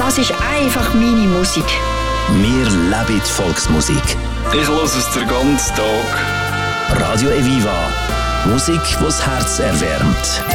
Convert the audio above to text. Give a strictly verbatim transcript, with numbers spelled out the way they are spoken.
Das ist einfach meine Musik. Wir leben die Volksmusik. Ich höre es den ganzen Tag. Radio Eviva. Musik, die das Herz erwärmt.